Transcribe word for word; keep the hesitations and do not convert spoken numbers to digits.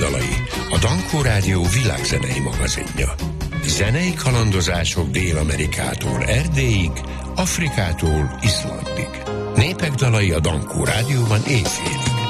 dalai, a Dankó Rádió világzenei magazinja. Zenei kalandozások Dél-Amerikától Erdélyig, Afrikától Izlandig. Népek dalai a Dankó Rádióban éjfél.